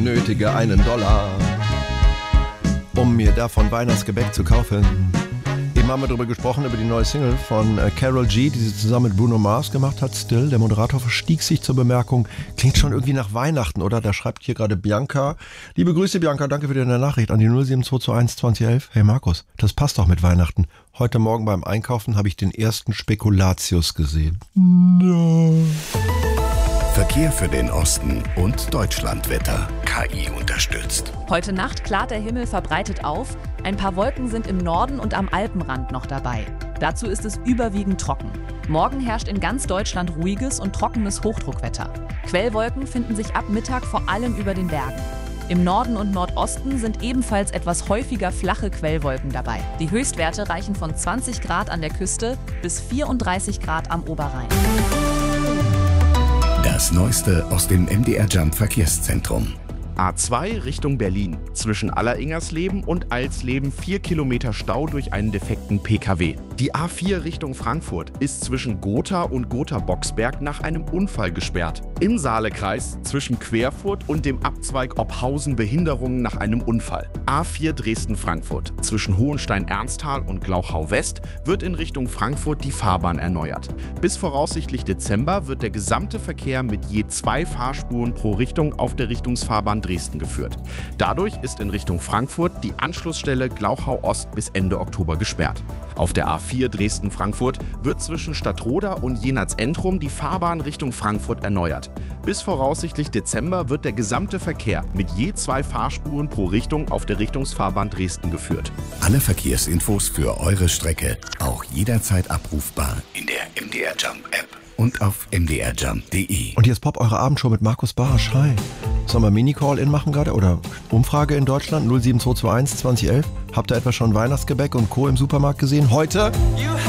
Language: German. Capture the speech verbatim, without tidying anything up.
benötige einen Dollar, um mir davon Weihnachtsgebäck zu kaufen. Eben haben wir darüber gesprochen, über die neue Single von äh, Karol G, die sie zusammen mit Bruno Mars gemacht hat, Still. Der Moderator verstieg sich zur Bemerkung, klingt schon irgendwie nach Weihnachten, oder? Da schreibt hier gerade Bianca. Liebe Grüße, Bianca, danke für deine Nachricht an die null sieben zwei zwei eins zwanzig elf. Hey Markus, das passt doch mit Weihnachten. Heute Morgen beim Einkaufen habe ich den ersten Spekulatius gesehen. No. Verkehr für den Osten und Deutschlandwetter. K I unterstützt. Heute Nacht klart der Himmel verbreitet auf. Ein paar Wolken sind im Norden und am Alpenrand noch dabei. Dazu ist es überwiegend trocken. Morgen herrscht in ganz Deutschland ruhiges und trockenes Hochdruckwetter. Quellwolken finden sich ab Mittag vor allem über den Bergen. Im Norden und Nordosten sind ebenfalls etwas häufiger flache Quellwolken dabei. Die Höchstwerte reichen von zwanzig Grad an der Küste bis vierunddreißig Grad am Oberrhein. Das Neueste aus dem M D R Jump Verkehrszentrum. A zwei Richtung Berlin. Zwischen Alleringersleben und Alsleben vier Kilometer Stau durch einen defekten P K W. Die A vier Richtung Frankfurt ist zwischen Gotha und Gotha-Boxberg nach einem Unfall gesperrt. Im Saalekreis zwischen Querfurt und dem Abzweig Ophausen Behinderungen nach einem Unfall. A vier Dresden-Frankfurt. Zwischen Hohenstein-Ernsthal und Glauchau-West wird in Richtung Frankfurt die Fahrbahn erneuert. Bis voraussichtlich Dezember wird der gesamte Verkehr mit je zwei Fahrspuren pro Richtung auf der Richtungsfahrbahn Dresden geführt. Dadurch ist in Richtung Frankfurt die Anschlussstelle Glauchau-Ost bis Ende Oktober gesperrt. Auf der A vier Dresden-Frankfurt wird zwischen Stadtroda und Jenatz-Entrum die Fahrbahn Richtung Frankfurt erneuert. Bis voraussichtlich Dezember wird der gesamte Verkehr mit je zwei Fahrspuren pro Richtung auf der Richtungsfahrbahn Dresden geführt. Alle Verkehrsinfos für eure Strecke auch jederzeit abrufbar in der M D R Jump App und auf m d r jump punkt d e. Und hier ist Pop, eure Abendshow mit Markus Barsch. Hi. Sollen wir Mini-Call-In machen gerade? Oder Umfrage in Deutschland null sieben zwei zwei eins zwanzig elf. Habt ihr etwa schon Weihnachtsgebäck und Co. im Supermarkt gesehen? Heute